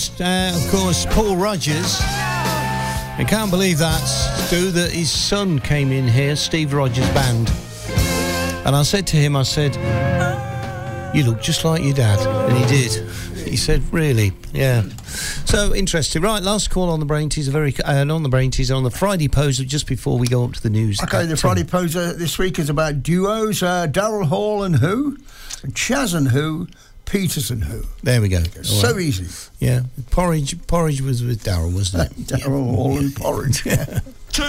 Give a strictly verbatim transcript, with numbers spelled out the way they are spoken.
Uh, of course, Paul Rodgers. I can't believe that, Stu, that his son came in here, Steve Rogers Band. And I said to him, I said, you look just like your dad. And he did. He said, really? Yeah. So, interesting. Right, last call on the Brain Teaser, very, uh, on the Brain Teaser, on the Friday poser, just before we go up to the news. Okay, the Friday poser this week is about duos. Uh, Daryl Hall and who? Chaz and who? Peterson who? There we go. So right. easy. Yeah. Porridge, porridge was with Daryl, wasn't it? Daryl Hall and porridge. Yeah.